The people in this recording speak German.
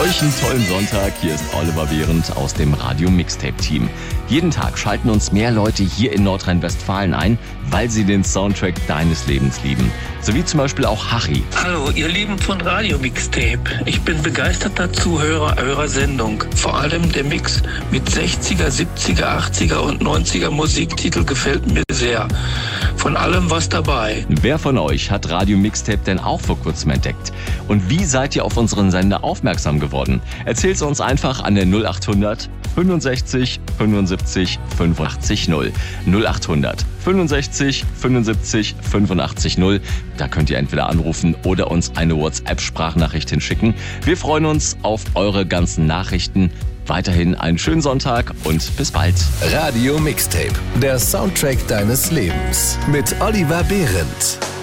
euch einen tollen Sonntag. Hier ist Oliver Behrendt aus dem Radio Mixtape Team. Jeden Tag schalten uns mehr Leute hier in Nordrhein-Westfalen ein, weil sie den Soundtrack deines Lebens lieben. So wie zum Beispiel auch Harry. Hallo, ihr Lieben von Radio Mixtape. Ich bin begeisterter Zuhörer eurer Sendung. Vor allem der Mix mit 60er, 70er, 80er und 90er Musiktitel gefällt mir sehr. Von allem was dabei. Wer von euch hat Radio Mixtape denn auch vor kurzem entdeckt? Und wie seid ihr auf unseren Sender aufmerksam geworden? Erzählt's uns einfach an der 0800 65 75 85 0. 0800 65 75 85 0. Da könnt ihr entweder anrufen oder uns eine WhatsApp-Sprachnachricht hinschicken. Wir freuen uns auf eure ganzen Nachrichten. Weiterhin einen schönen Sonntag und bis bald. Radio Mixtape, der Soundtrack deines Lebens mit Oliver Behrendt.